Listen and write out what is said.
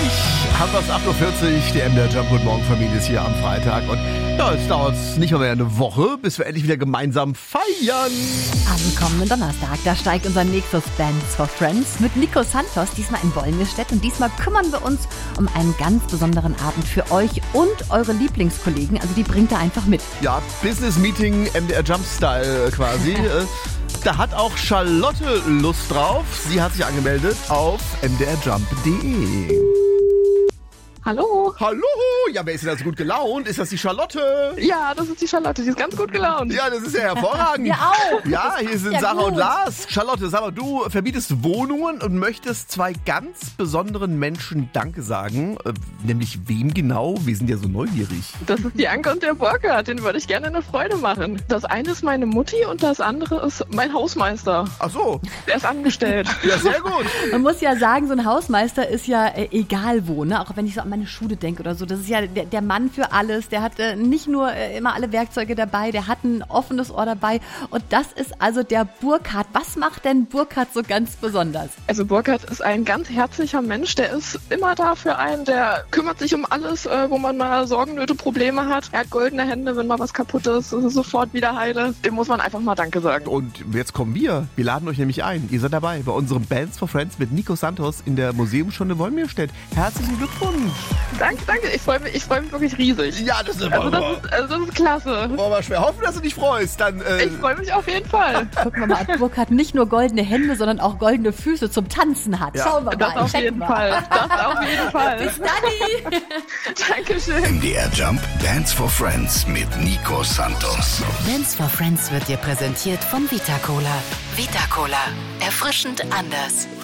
haben wir es 8.40 Uhr, die MDR Jump Good Morgen Familie ist hier am Freitag. Und ja, es dauert nicht mehr eine Woche, bis wir endlich wieder gemeinsam feiern. Am kommenden Donnerstag, da steigt unser nächstes Bands for Friends mit Nico Santos, diesmal in Wolmirstedt. Und diesmal kümmern wir uns um einen ganz besonderen Abend für euch und eure Lieblingskollegen. Also die bringt er einfach mit. Ja, Business Meeting MDR Jump Style quasi. Da hat auch Charlotte Lust drauf. Sie hat sich angemeldet auf mdrjump.de. Hallo. Hallo, ja, wer ist denn da so gut gelaunt? Ist das die Charlotte? Ja, das ist die Charlotte, die ist ganz gut gelaunt. Ja, das ist ja hervorragend. Wir auch. Ja, hier sind Ja, Sarah gut. und Lars. Charlotte, sag mal, du vermietest Wohnungen und möchtest zwei ganz besonderen Menschen Danke sagen. Nämlich wem genau? Wir sind ja so neugierig. Das ist die Anke und der Burkhard, den würde ich gerne eine Freude machen. Das eine ist meine Mutti und das andere ist mein Hausmeister. Ach so, Der ist angestellt. ja, sehr gut. Man muss ja sagen, so ein Hausmeister ist ja egal wo, ne? Auch wenn ich so an meine Schule denke oder so. Das ist ja der Mann für alles. Der hat nicht nur immer alle Werkzeuge dabei, der hat ein offenes Ohr dabei. Und das ist also der Burkhard. Was macht denn Burkhard so ganz besonders? Also Burkhard ist ein ganz herzlicher Mensch, der ist immer da für einen, der kümmert sich um alles, wo man mal Sorgen, Nöte, Probleme hat. Er hat goldene Hände, wenn mal was kaputt ist sofort wieder heile. Dem muss man einfach mal Danke sagen. Und jetzt kommen wir. Wir laden euch nämlich ein. Ihr seid dabei bei unserem Bands for Friends mit Nico Santos in der Museumsstunde Wolmirstedt. Herzlichen Glückwunsch. Danke. Ich freue mich wirklich riesig. Ja, das ist Also das ist klasse. wollen wir schwer hoffen, dass du dich freust. Dann, Ich freue mich auf jeden Fall. Gucken wir mal, ob Burkhard nicht nur goldene Hände, sondern auch goldene Füße zum Tanzen hat. Ja. Schauen wir mal. Das auf checken jeden wir. Fall. Das auf jeden Fall. Bis dann. Dankeschön. MDR Jump Dance for Friends mit Nico Santos. Dance for Friends wird dir präsentiert von Vita Cola. Vita Cola. Erfrischend anders.